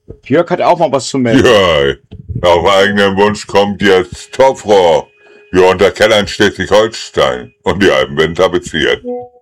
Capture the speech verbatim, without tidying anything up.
Jörg hat auch mal was zu melden. Ja, auf eigenen Wunsch kommt jetzt Topfrohr. Wir unterkellern Schleswig-Holstein und die Alpenwind tapeziert.